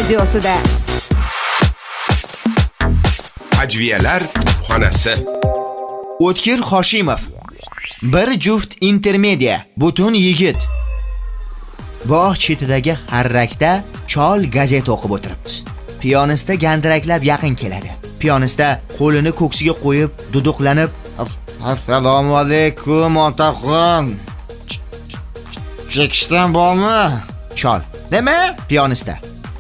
radiosida. Ajviyalar xonasi. O'tkir Hoshimov. Bir juft intermedia, butun yigit. Bog' chetidagi harrakda chol gazeta o'qib o'tiribdi. Piyonista gandiraklab yaqin keladi. Piyonista qo'lini ko'ksiga qo'yib, duduqlanib, "Assalomu alaykum otaxon. Chekishdan bormi?" Chol. "Nima?" Piyonista.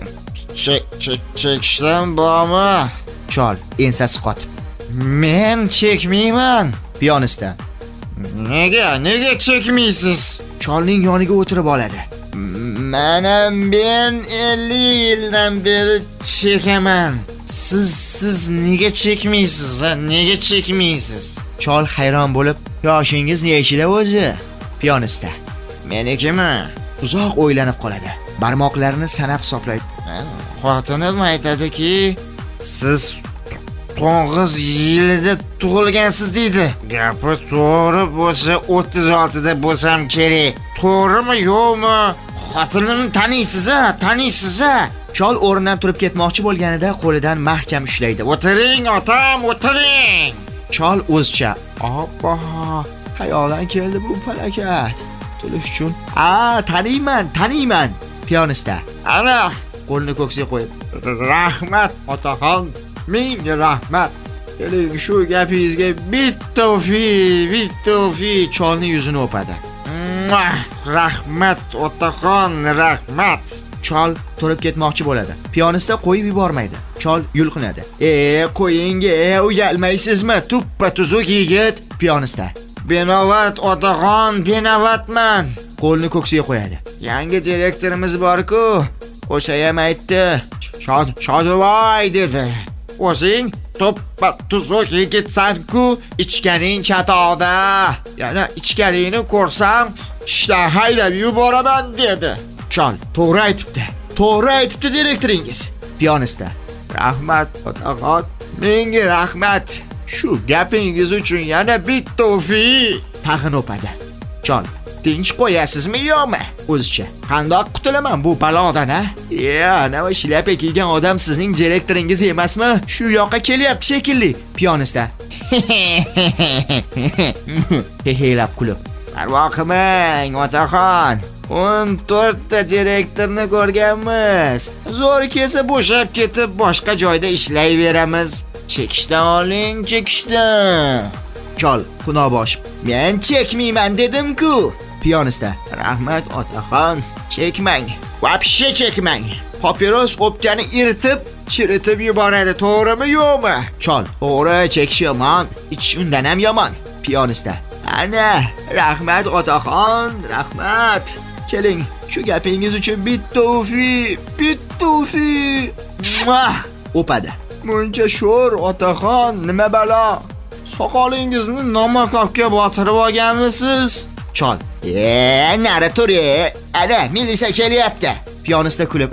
Chekishdan bormi?" Chol ensasi qotib. "Men chekmayman." Piyonista. Nega chekmaysiz?" Cholning yoniga o'tirib oladi. "Mana men 50 yildan beri chekaman. Siz nega chekmaysiz? Nega chekmaysiz?" Chol hayron bo'lib, "Yoshingiz nechida o'zi?" Piyonista. "Menikimi?" Uzoq o'ylanib qoladi. Barmoqlarini sanab hisoblaydi. "Xotinim aytadiki, siz 9 yilida tug'ilgansiz" deydi. "Gapi to'g'ri bo'lsa 36da bo'lsam kerak. To'g'rimi, yo'qmi? Xotinimni taniysiz-a? Chol o'rnidan turib ketmoqchi bo'lganida qo'lidan mahkam ushlaydi. "O'tiring, otam, o'tiring." Chol o'zcha, "Oppa, xayolan keldi bu falokat. To'lish uchun." Taniyman." Piyonista. "Ana," qo'lini ko'ksiga qo'yib, "Rahmat otaxon. Ming rahmat. Keling shu gapingizga bitta-fi." Cholning yuzini o'padi. "Rahmat otaxon, rahmat." Chol turib ketmoqchi bo'ladi. Piyonista qo'yib yubormaydi. Chol yulqinadi. Qo'yinga, uyalmaysizmi? Tuppa-tuzuk yigit." Piyonista. "Benovat otaxon, benovatman." Qo'lni ko'ksiga qo'yadi. "Yangi direktorimiz bor-ku, o'sha ham aytdi. Shodivoy dedi. O'zing tuppa-tuzuk yigitsan-ku, ichganing chatoqda. Yana ichganingni ko'rsam, ishdan haydab yuboraman" dedi. Chol, "To'g'ri aytibdi direktoringiz." Piyonista. "Rahmat otaxon, menga rahmat. Shu gapingiz uchun yana bitta-fi." Tag'in o'padi. Chol, "Tinch qo'yasizmi yo'qmi?" O'zicha. "Qandoq qutulaman bu balodan, a? Nima shlyapa kiygan odam sizning direktoringiz emasmi? Shu yoqqa kelyapti shekilli." Piyonista. Hehelab kulib. "Parvo qilmang otaxon. 14 ta direktorni ko'rganmiz. Zo'r kelsa bo'shab ketib boshqa joyda ishlayveramiz. Chekishdan oling, chekishdan." Chol xunobosh. "Men chekmayman dedim-ku." Piyonista. "Rahmat otaxon, chekmang. Vobshe chekmang. Papiros o'pkani eritib, chiritib yuboradi, to'g'rimi yo'qmi?" Chol. "To'g'ri, chekish yomon, ichish undan ham yomon." Piyonista. "Ana, rahmat otaxon, rahmat. Keling, shu gapingiz uchun bitta-fi. O'padi. "Muncha sho'r otaxon, nima balo? Soqolingizni nomakofga botirib olganmisiz?" Chol. "Nari tur, ana milisa kelyapti." Piyonista kulib.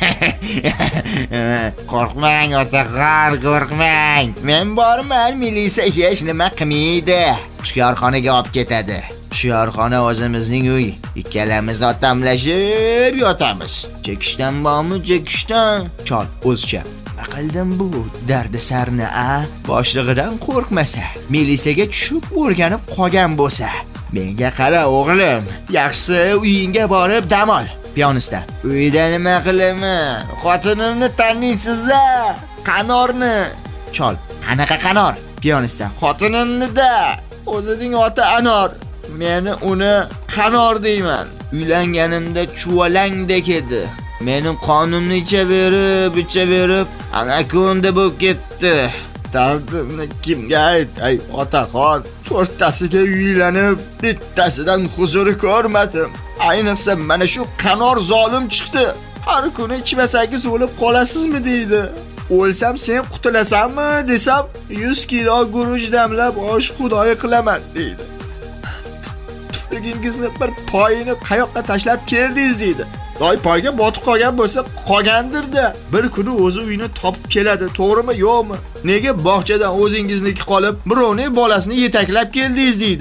"Qo'rqmang otaxon, qo'rqmang. Men borman, milisa hech nima qilmaydi. Hushyorxonaga olib ketadi. Hushyorxona o'zimizning uy. Ikkalamiz otamlashib yotamiz. Chekishdan bormi, chekishdan?" Chol o'zcha. "Qildim bu dardi sarni, boshlig'idan qo'rqmasa, milisaga tushib o'rganib qolgan bo'lsa. Menga qara o'g'lim, yaxshisi uyingga borib dam ol." Piyonista. "Uyda nima qilaman? Xotinimni taniysiz-a? Qanorni." Chol. "Qanaqa Qanor?" Piyonista. "Xotinimni-da. O'zining oti Anor. Meni uni Qanor deyman. Uylanganimda chuvalangdek edi. Mening qonimni ichaverib, ana ko'nda bo'lib ketdi. Dardimni kimga aytay otaxon? 4tasiga uylanib, bittasidan huzur ko'rmadim. Ayniqsa mana shu Qanor zolim chiqdi. Har kuni ichmasangiz o'lib qolasizmi deydi. O'lsam sen qutulasanmi desam, 100 kilo guruch damlab osh xudoyi qilaman deydi. Tufligingizni bir poyini qayoqqa tashlab keldingiz deydi. Poyga botib qolgan bo'lsa qolgandir-da. Bir kuni o'zi uyini topib keladi, to'g'rimi yo'qmi? Nega bog'chadan o'zingizniki qolib, birovning bolasini yetaklab keldingiz deydi.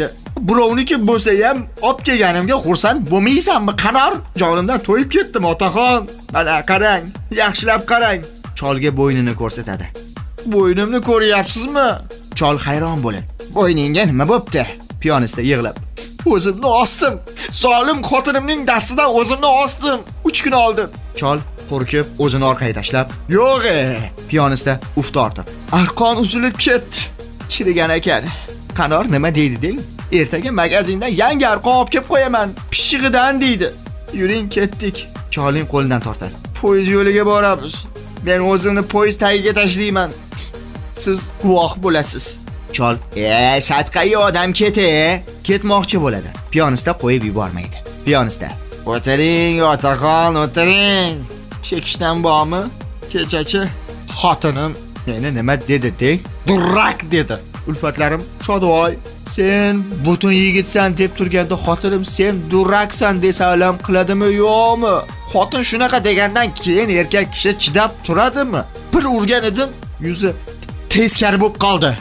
birovniki bo'lsa ham olib kelganimga xursand bo'lmaysanmi? Qanor, jonimdan to'yib ketdim otaxon. Mana qarang, yaxshilab qarang. Cholga bo'ynini ko'rsatadi. Bo'ynimni ko'ryapsizmi? Chol hayron bo'lib, bo'yningga nima bo'pti? Piyonista yig'lab, o'zimni osdim. Zolim xotinimning dastidan o'zimni osdim. 3 kun oldin. Chol qo'rqib o'zini orqaga tashlab, yo'q, piyonista uf tortib, arqon uzilib ketdi. Chirigan ekan. Qanor nima deydi deng? Ertaga magazindan yangi arqon olib kelib qo'yaman. Pishig'idan deydi. Yuring ketdik. Cholning qo'lidan tortadi. Poyezd yo'liga boramiz. Men o'zimni poyezd tagiga tashlayman. Siz guvoh bo'lasiz. Chol, shatqayi odam ketmoqchi bo'ladi. Piyonista qo'yib yubormaydi. Piyonista, o'tiring otaxon, o'tiring. Chekishdan bormi? Kechachi xotinim meni nima dedi deng? Durrak dedi. Ulfatlarim, Shodivoy, sen butun yigitsan deb turganda xotinim sen durraksan desa alam qiladimi yo'qmi? Xotin shunaqa degandan keyin erkak kishi chidab turadimi? Bir urgan edim, yuzi teskari bo'lib qoldi.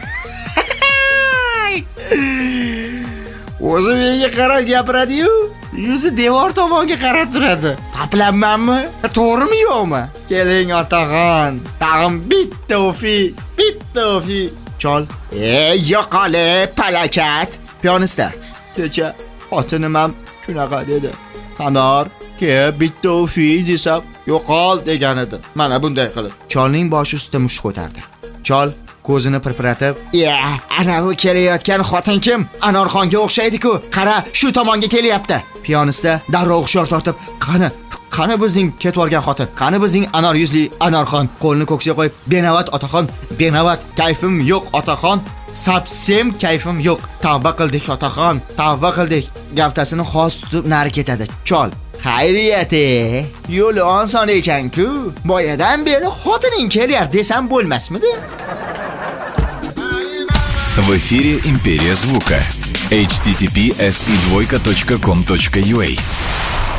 O'zi menga qarab gapiradi-yu, yuzi devor tomonga qarab turadi. Paplanmanmi? To'g'rimi yo'qmi? Keling otaxon, tag'in bitta ofi. Chol, yo'qole palakat. Piyonista, kecha xotinim ham shunaqa dedi. Qanor, bitta ofi desam, yo'qol degan edi. Mana bunday qilib. Cholning boshi ustida mushuk ko'tardi. Chol ko'zini pirpiratib, ana bu kelayotgan xotin kim? Anorxonga o'xshaydi-ku. Qara, shu tomonga kelyapti. Piyonista darrov hushyor tortib, qani bizning ketib olgan xotin? Qani bizning anor yuzli Anorxon? Qo'lini ko'ksiga qo'yib, benavat otaxon, benavat, kayfim yo'q otaxon. Sapsem kayfim yo'q. Tavba qildik otaxon, tavba qildik. Gavtasini xos tutib nari ketadi. Chol, xayriyati, yo'li oson ekan-ku. Boyadan beri xotining kelyapti desam bo'lmasmidi? В эфире «Империя звука». https://com.ua